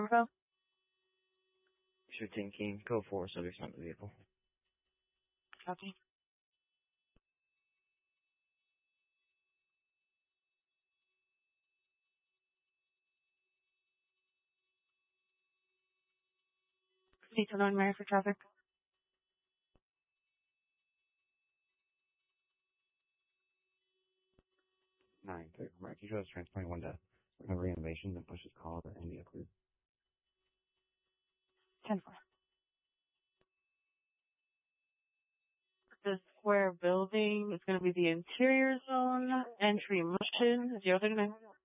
info? Sure, King, code 4, subject's not the vehicle. Copy. Need to learn Mary for traffic. 9, Marquis Road, transporting 1 to renovations and pushes call to India, please. 10-4. The square building is going to be the interior zone. Entry motion 039.